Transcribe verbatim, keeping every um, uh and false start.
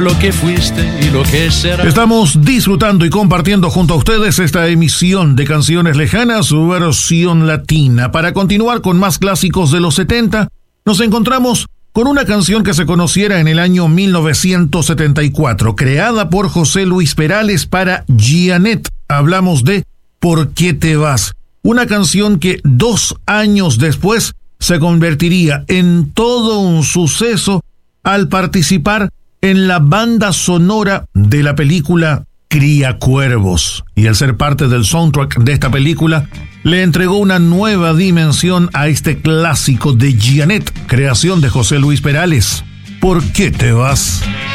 lo que fuiste y lo que será. Estamos disfrutando y compartiendo junto a ustedes esta emisión de Canciones Lejanas, su versión latina. Para continuar con más clásicos de los setenta, nos encontramos con una canción que se conociera en el año mil novecientos setenta y cuatro, creada por José Luis Perales para Gianet. Hablamos de ¿Por qué te vas? Una canción que dos años después se convertiría en todo un suceso al participar en la banda sonora de la película Criacuervos. Y al ser parte del soundtrack de esta película, le entregó una nueva dimensión a este clásico de Gianet, creación de José Luis Perales. ¿Por qué te vas?